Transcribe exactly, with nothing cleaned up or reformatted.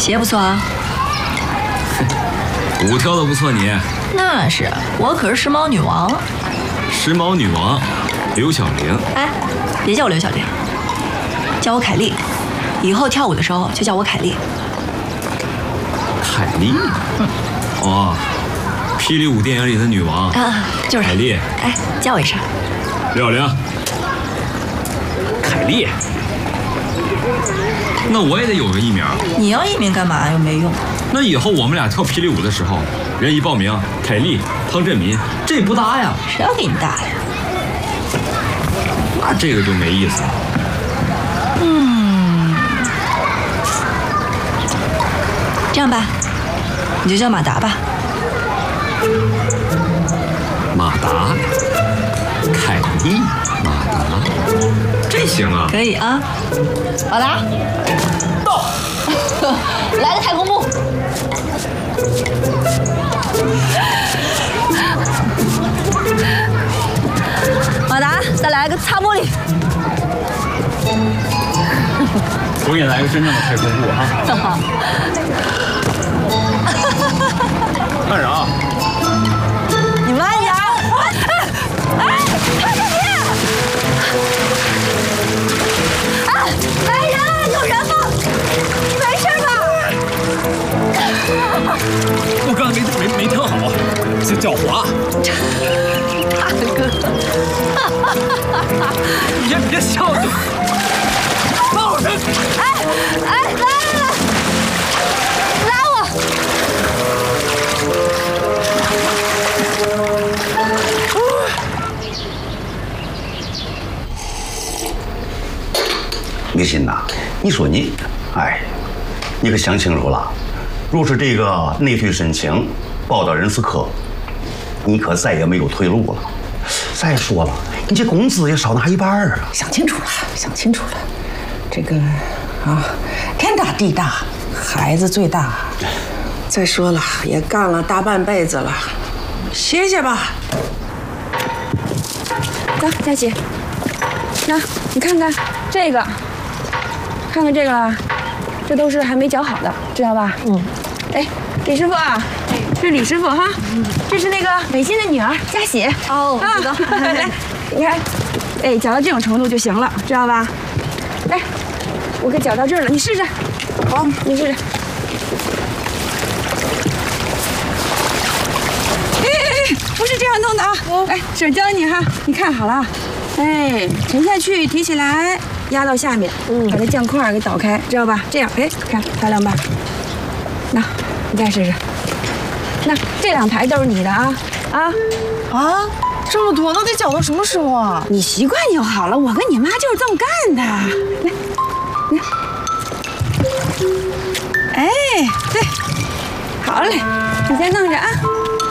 鞋不错啊， 舞跳的不错你。 那是，我可是时髦女王。 时髦女王，刘小玲。 哎，别叫我刘小玲，叫我凯丽。以后跳舞的时候就叫我凯丽。 凯丽。嗯。哦，霹雳舞电影里的女王啊，就是凯丽。 哎，叫我一声。 刘小玲。凯丽。那我也得有个艺名。 你要艺名干嘛？又没用。 那以后我们俩跳霹雳舞的时候，人一报名，凯丽、汤振民，这不搭呀。 谁要给你搭呀？ 那这个就没意思了。 嗯，这样吧，你就叫马达吧。 马达，凯丽，马达，这行啊。 可以啊。马达，到，来个太空步。马达，再来个擦玻璃。 我给你来个真正的太空步啊！看着啊！ 你慢点！哎，哎，看这边！啊，来人！有人吗？你没事吧？ 我刚才没没没听好，这叫滑。 大哥， 你别别笑就。拉我身！ 哎哎，来来来，拉我！ 李欣呐，你说你，哎，你可想清楚了，若是这个内推申请报到人事科，你可再也没有退路了。再说了，你这工资也少拿一半啊！ 想清楚了，想清楚了，这个啊，天大地大，孩子最大。再说了，也干了大半辈子了，歇歇吧。 走，佳琪，那你看看这个，看看这个了，这都是还没搅好的，知道吧？嗯。哎，李师傅啊，这是李师傅哈，这是那个美心的女儿佳喜。 哦，我知道。 来，你看，哎，搅到这种程度就行了，知道吧？来，我给搅到这儿了，你试试。好，你试试。哎哎哎，不是这样弄的啊！哎，婶教你哈，你看好了啊。哎，沉下去，提起来，压到下面，嗯，把这酱块给倒开，知道吧？这样，哎，看漂亮吧？那，你再试试。那这两台都是你的啊啊啊！这么多，那得搅到什么时候啊？ 你习惯就好了，我跟你妈就是这么干的。来，来，哎，对，好嘞，你先弄着啊。